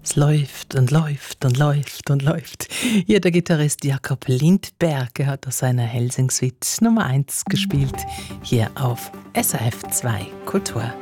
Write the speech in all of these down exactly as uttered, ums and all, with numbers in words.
Es läuft und läuft und läuft und läuft. Hier der Gitarrist Jakob Lindberg, er hat aus seiner Helsing-Suite Nummer eins gespielt, hier auf S R F zwei Kultur.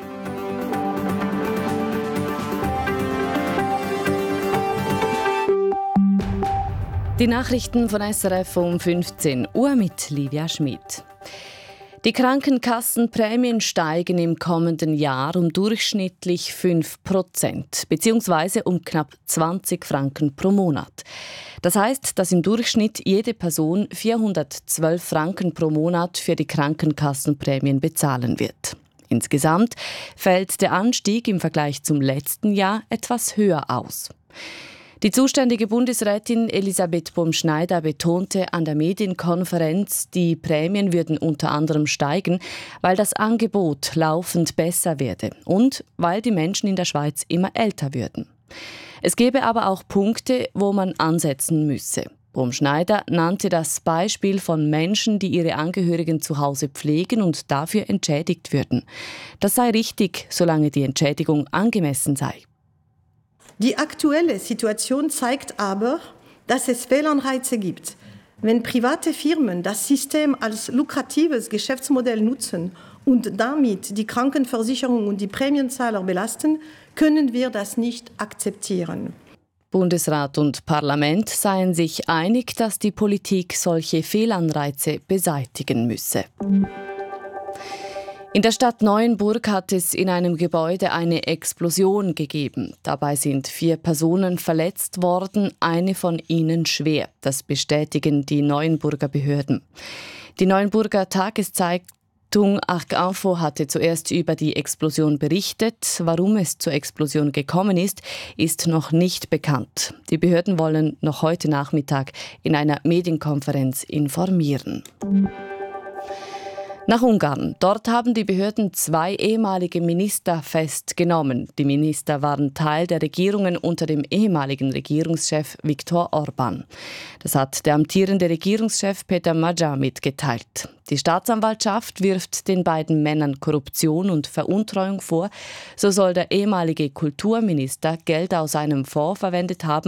Die Nachrichten von S R F um fünfzehn Uhr mit Livia Schmidt. Die Krankenkassenprämien steigen im kommenden Jahr um durchschnittlich fünf Prozent, beziehungsweise um knapp zwanzig Franken pro Monat. Das heißt, dass im Durchschnitt jede Person vierhundertzwölf Franken pro Monat für die Krankenkassenprämien bezahlen wird. Insgesamt fällt der Anstieg im Vergleich zum letzten Jahr etwas höher aus. Die zuständige Bundesrätin Elisabeth Bumschneider betonte an der Medienkonferenz, die Prämien würden unter anderem steigen, weil das Angebot laufend besser werde und weil die Menschen in der Schweiz immer älter würden. Es gäbe aber auch Punkte, wo man ansetzen müsse. Bumschneider nannte das Beispiel von Menschen, die ihre Angehörigen zu Hause pflegen und dafür entschädigt würden. Das sei richtig, solange die Entschädigung angemessen sei. Die aktuelle Situation zeigt aber, dass es Fehlanreize gibt. Wenn private Firmen das System als lukratives Geschäftsmodell nutzen und damit die Krankenversicherung und die Prämienzahler belasten, können wir das nicht akzeptieren. Bundesrat und Parlament seien sich einig, dass die Politik solche Fehlanreize beseitigen müsse. In der Stadt Neuenburg hat es in einem Gebäude eine Explosion gegeben. Dabei sind vier Personen verletzt worden, eine von ihnen schwer. Das bestätigen die Neuenburger Behörden. Die Neuenburger Tageszeitung Arc Info hatte zuerst über die Explosion berichtet. Warum es zur Explosion gekommen ist, ist noch nicht bekannt. Die Behörden wollen noch heute Nachmittag in einer Medienkonferenz informieren. Nach Ungarn. Dort haben die Behörden zwei ehemalige Minister festgenommen. Die Minister waren Teil der Regierungen unter dem ehemaligen Regierungschef Viktor Orbán. Das hat der amtierende Regierungschef Peter Magyar mitgeteilt. Die Staatsanwaltschaft wirft den beiden Männern Korruption und Veruntreuung vor. So soll der ehemalige Kulturminister Geld aus einem Fonds verwendet haben,